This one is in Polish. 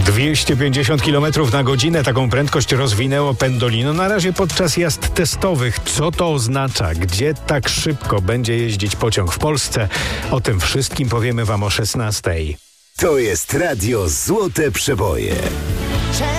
250 km na godzinę, taką prędkość rozwinęło Pendolino na razie podczas jazd testowych. Co to oznacza? Gdzie tak szybko będzie jeździć pociąg w Polsce? O tym wszystkim powiemy Wam o 16:00. To jest Radio Złote Przeboje.